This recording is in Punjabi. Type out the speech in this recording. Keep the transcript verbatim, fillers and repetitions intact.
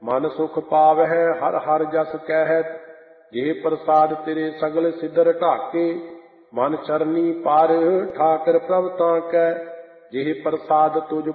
ਮਨ ਸੁਖ ਪਾਵਹਿ ਹਰ ਹਰ ਜਸ ਕਹਿਤ। ਜੇ ਪ੍ਰਸਾਦ ਤੇਰੇ ਸਗਲ ਸਿਦਰ ਢਾਕੇ, ਮਨ ਚਰਨੀ ਪਰ ਠਾਕਰ ਪ੍ਰਭ ਤਾਂ ਕੈ। ਜੇ ਪ੍ਰਸਾਦ ਤੁਝ